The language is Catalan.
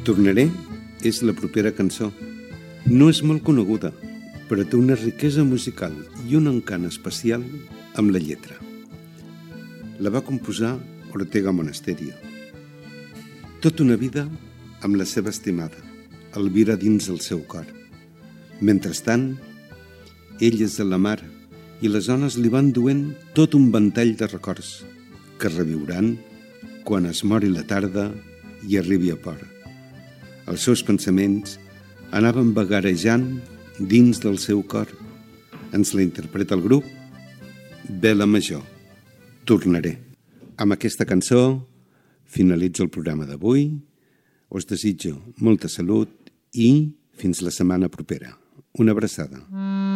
Tornaré és la propera cançó. No és molt coneguda, però té una riquesa musical i un encant especial amb la lletra. La va composar Ortega Monasterio. Tota una vida amb la seva estimada, Elvira dins el seu cor. Mentrestant, ell és a la mar i les ones li van duent tot un ventall de records que reviuran quan es mori la tarda i arribi a port. Els seus pensaments anaven vagarejant dins del seu cor. Ens la interpreta el grup Vela Major, Tornaré. Amb aquesta cançó finalitzo el programa d'avui. Us desitjo molta salut i fins la setmana propera. Una abraçada.